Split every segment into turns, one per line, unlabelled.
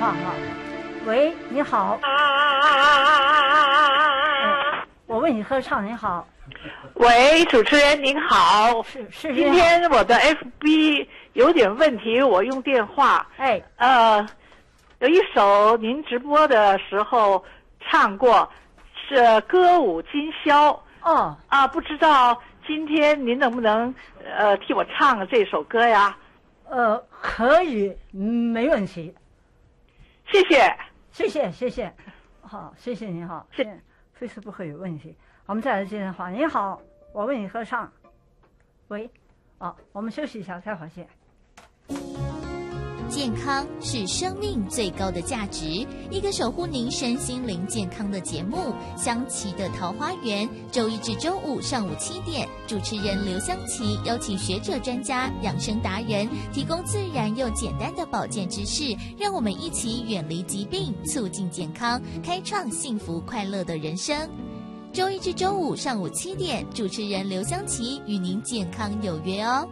话哈。喂，你好。我为你合唱，你好。
喂，主持人您好。
是。
今天我的 FB 有点问题，我用电话。有一首您直播的时候唱过，是歌舞今宵。不知道今天您能不能替我唱这首歌呀？
可以，没问题。
谢
谢。好，谢谢您哈。非是不会有问题。我们再来接电话。你好，我为你合唱。喂，我们休息一下，待会儿见。
健康是生命最高的价值，一个守护您身心灵健康的节目《香琪的桃花源》，周一至周五上午7点，主持人刘香琪邀请学者专家、养生达人，提供自然又简单的保健知识，让我们一起远离疾病，促进健康，开创幸福快乐的人生。周一至周五上午7点，主持人刘香琪与您健康有约哦。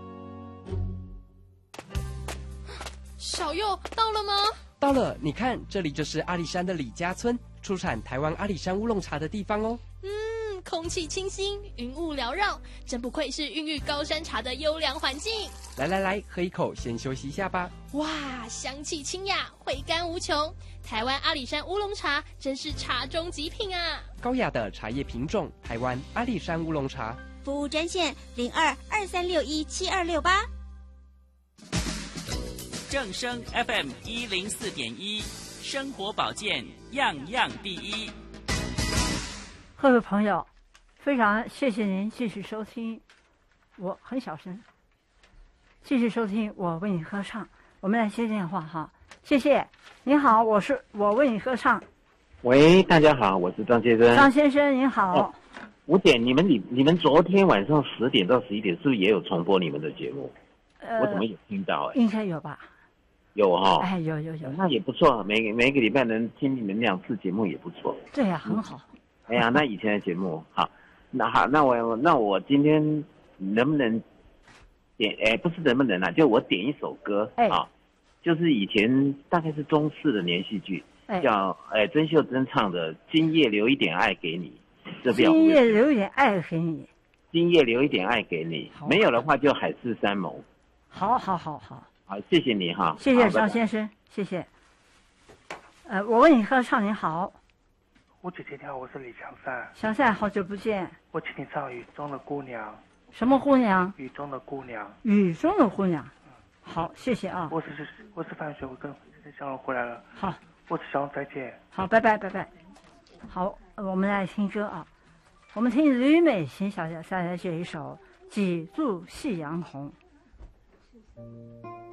小佑到了吗？
到了，你看，这里就是阿里山的李家村，出产台湾阿里山乌龙茶的地方哦。
空气清新，云雾缭绕，真不愧是孕育高山茶的优良环境。
来，喝一口，先休息一下吧。
哇，香气清雅，回甘无穷。台湾阿里山乌龙茶真是茶中极品啊！
高雅的茶叶品种，台湾阿里山乌龙茶。
服务专线0223617268。
正声 FM 104.1，生活保健样样第一。
各位朋友，非常谢谢您继续收听，我很小声，继续收听我为你合唱。我们来接电话哈，谢谢。你好，我为你合唱。
喂，大家好，我是张先生。
张先生您好。
5点，你们昨天晚上10点到11点是不是也有重播你们的节目？我怎么有听到？
应该有吧。
有哈，
有，
那也不错，每个礼拜能听你们2次节目也不错。
对呀，很好。
哎呀，那以前的节目好，那我今天能不能点？不是能不能啊，就我点一首歌就是以前大概是中视的连续剧，叫曾秀珍唱的《今夜留一点爱给你》，这边
今夜留一点爱给你，
今夜留一点爱给你，没有的话就海誓山盟。
好，
谢谢你哈，
谢谢张先生，谢谢。我为你合唱，你好。
吴姐姐你好，我是李祥善。
祥善，好久不见。
我请你唱《雨中的姑娘》。
什么姑娘？
雨中的姑娘。
雨中的姑娘。好，谢谢啊。
我是范雪，我跟小龙回来了。
好，
我是小龙，再见。
好，拜拜。好，我们来听歌啊。我们听吕美琴小姐带来这一首《几度夕阳红》。